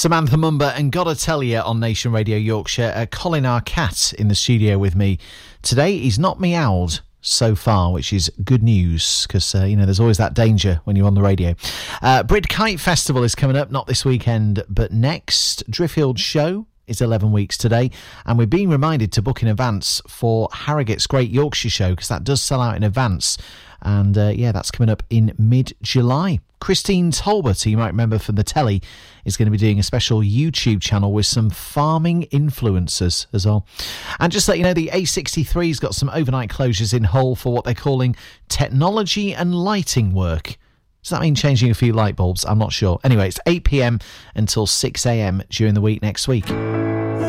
Samantha Mumba and Gotta Tell Ya on Nation Radio Yorkshire. Colin Arcat in the studio with me today. He's not meowed so far, which is good news because, there's always that danger when you're on the radio. Brid Kite Festival is coming up, not this weekend, but next. Driffield Show is 11 weeks today, and we're being reminded to book in advance for Harrogate's Great Yorkshire Show because that does sell out in advance. And that's coming up in mid-July. Christine Talbot, who you might remember from the telly, is going to be doing a special YouTube channel with some farming influencers as well. And just to let you know, the A63's got some overnight closures in Hull for what they're calling technology and lighting work. Does that mean changing a few light bulbs? I'm not sure. Anyway, it's 8 p.m. until 6 a.m. during the week next week.